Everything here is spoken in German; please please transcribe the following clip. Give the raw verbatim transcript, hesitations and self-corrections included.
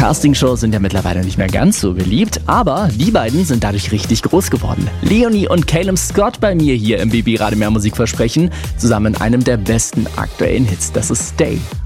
Castingshows sind ja mittlerweile nicht mehr ganz so beliebt, aber die beiden sind dadurch richtig groß geworden. Leonie und Calum Scott bei mir hier im B B Radio Mehr Musik versprechen, zusammen in einem der besten aktuellen Hits, das ist Stay.